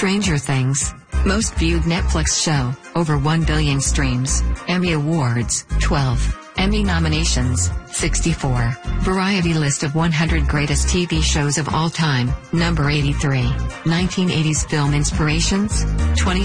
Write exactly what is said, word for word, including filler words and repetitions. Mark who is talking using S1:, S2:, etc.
S1: Stranger Things. Most viewed Netflix show, over one billion streams. Emmy Awards, twelve. Emmy nominations, sixty-four. Variety list of one hundred greatest T V shows of all time, number eighty-three. nineteen eighties film inspirations, twenty